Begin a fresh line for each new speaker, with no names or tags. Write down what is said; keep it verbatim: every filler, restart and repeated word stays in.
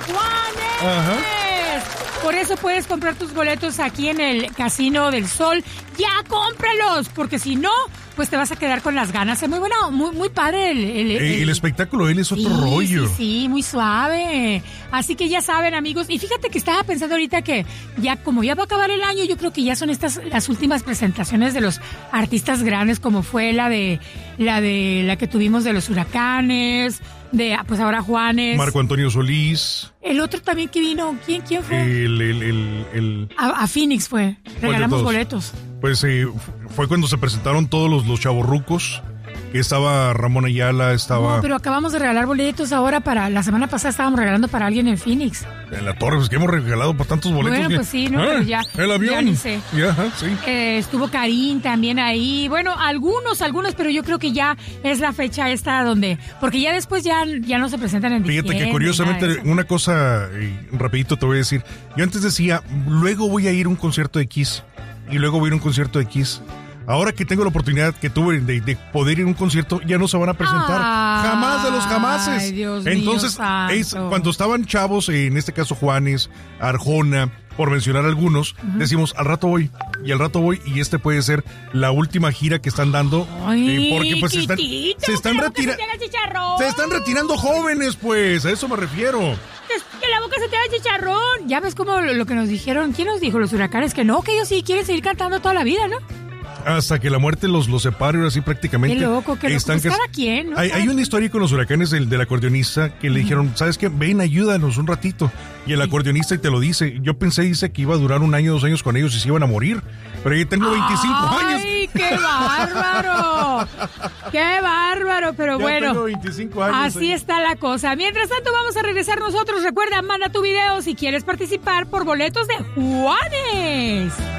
Juanes.
Ajá.
Por eso puedes comprar tus boletos aquí en el Casino del Sol. ¡Ya cómpralos! Porque si no, pues te vas a quedar con las ganas. Es muy bueno, muy, muy padre el... El, el,
el, el espectáculo, él es otro
sí,
rollo.
Sí, sí, muy suave. Así que ya saben, amigos. Y fíjate que estaba pensando ahorita que ya, como ya va a acabar el año, yo creo que ya son estas las últimas presentaciones de los artistas grandes, como fue la de la de la que tuvimos de los Huracanes, de pues ahora Juanes.
Marco Antonio Solís.
El otro también que vino, ¿quién, quién fue?
El, el, el, el...
A, a Phoenix fue. Regalamos boletos.
Pues eh, fue cuando se presentaron todos los, los chavorrucos. Que estaba Ramón Ayala, estaba...
No, pero acabamos de regalar boletos ahora para... La semana pasada estábamos regalando para alguien en Phoenix.
En la torre, pues que hemos regalado por tantos boletos.
Bueno,
que...
pues sí, ¿no?
Ah,
pero ya...
el avión.
Ya ni sé.
Ya, sí.
Eh, estuvo Karim también ahí. Bueno, algunos, algunos, pero yo creo que ya es la fecha esta donde... Porque ya después ya, ya no se presentan en diciembre.
Fíjate que curiosamente, una cosa, eh, rapidito te voy a decir. Yo antes decía, luego voy a ir a un concierto de Kiss. Y luego voy a ir a un concierto de Kiss. Ahora que tengo la oportunidad que tuve de, de poder ir a un concierto, ya no se van a presentar.
Ay,
jamás de los jamases.
Ay, Dios
Entonces,
mío,
es, cuando estaban chavos, en este caso Juanes, Arjona, por mencionar algunos, uh-huh. decimos, al rato voy, y al rato voy, y este puede ser la última gira que están dando.
Ay,
eh, porque pues
quitito,
se están, se están retirando. Se están retirando jóvenes, pues, a eso me refiero.
Que la boca se te haga chicharrón. Ya ves como lo, lo que nos dijeron. ¿Quién nos dijo? Los Huracanes, que no, que ellos sí quieren seguir cantando toda la vida, ¿no?
Hasta que la muerte los, los separe, ahora sí prácticamente.
Qué loco, qué loco.
Están
Pues cada quien, ¿no?
Hay,
cada
hay una
quien.
historia con los Huracanes del, del acordeonista que le dijeron, ¿sabes qué? Ven, ayúdanos un ratito. Y el acordeonista y te lo dice. Yo pensé, dice, que iba a durar un año, dos años con ellos y se iban a morir. Pero yo tengo veinticinco
¡Ay,
años.
¡Ay, qué bárbaro! ¡Qué bárbaro! Pero
ya
bueno,
tengo veinticinco años,
así
eh.
está la cosa. Mientras tanto, vamos a regresar nosotros. Recuerda, manda tu video si quieres participar por boletos de Juanes.